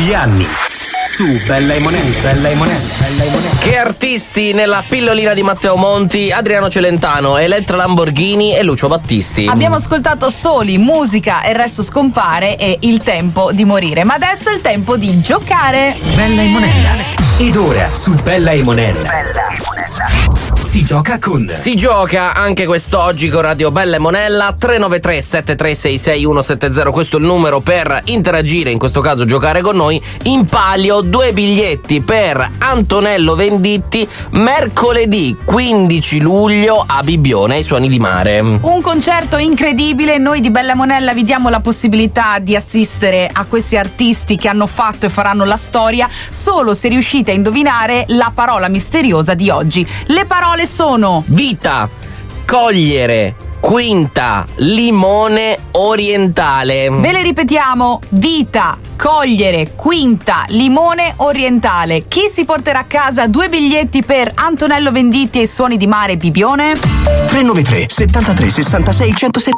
degli anni. Su Bella e Monella. Che artisti nella pillolina di Matteo Monti, Adriano Celentano, Elettra Lamborghini e Lucio Battisti. Abbiamo ascoltato Soli, Musica e il resto scompare e Il tempo di morire. Ma adesso è il tempo di giocare. Bella e Monella. Ed ora su Bella e Monella si gioca con. Si gioca anche quest'oggi con Radio Bella e Monella. 393 7366 170. Questo è il numero per interagire, in questo caso giocare con noi. In palio 2 biglietti per Antonello Venditti mercoledì 15 luglio a Bibbione ai Suoni di Mare. Un concerto incredibile. Noi di Bella Monella vi diamo la possibilità di assistere a questi artisti che hanno fatto e faranno la storia solo se riuscite a indovinare la parola misteriosa di oggi. Le parole sono vita, cogliere, quinta, limone, orientale. Ve le ripetiamo: vita, cogliere, quinta, limone, orientale. Chi si porterà a casa 2 biglietti per Antonello Venditti e i Suoni di Mare Bibbione? 393 73 66 170.